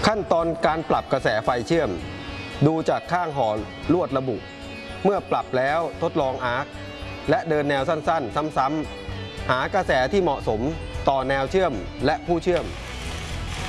ขั้นตอนการปรับกระแสไฟเชื่อมดูจากข้างห่อลวดระบุเมื่อปรับแล้วทดลองอาร์คและเดินแนวสั้นๆซ้ำๆหากระแสที่เหมาะสมต่อแนวเชื่อมและผู้เชื่อม